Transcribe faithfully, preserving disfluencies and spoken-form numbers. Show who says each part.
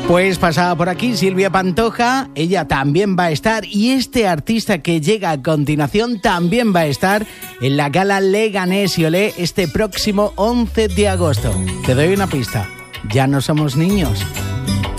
Speaker 1: Pues pasaba por aquí Silvia Pantoja, ella también va a estar, y este artista que llega a continuación también va a estar en la gala Leganés y Olé este próximo once de agosto. Te doy una pista, ya no somos niños.